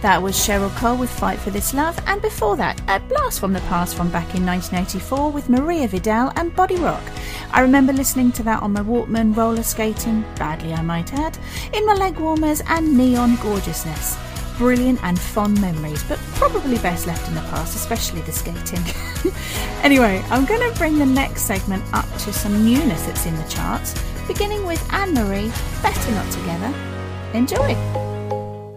That was Cheryl Cole with Fight for This Love, and before that, a blast from the past from back in 1984 with Maria Vidal and Body Rock. I remember listening to that on my Walkman, roller skating, badly I might add, in my leg warmers and neon gorgeousness. Brilliant and fond memories, but probably best left in the past, especially the skating. Anyway, I'm going to bring the next segment up to some newness that's in the charts, beginning with Anne-Marie, Better Not Together. Enjoy!